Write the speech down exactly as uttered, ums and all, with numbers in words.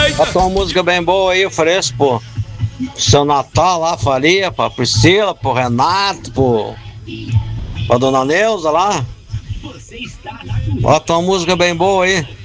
Bota uma música bem boa aí, ofereço pro seu Natal lá, Faria, pra Priscila, pro Renato, pro, pra Dona Neuza lá. Bota uma música bem boa aí.